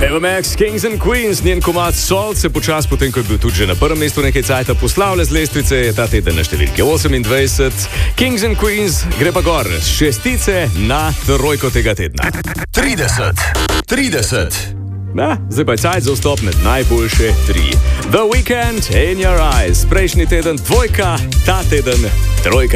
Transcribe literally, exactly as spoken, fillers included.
Eva Max, Kings and Queens, njen komad Salt se počas, potem ko je bil tudi že na prvem mestu nekaj cajta, poslavlja z lestvice, je ta teden na številki osemindvajset. Kings and Queens gre pa gor z šestice na trojko tega tedna. trideset, trideset. Na, zdaj pa je cajt za vstop med najboljše tri. The Weeknd, In Your Eyes, prejšnji teden dvojka, ta teden trojka.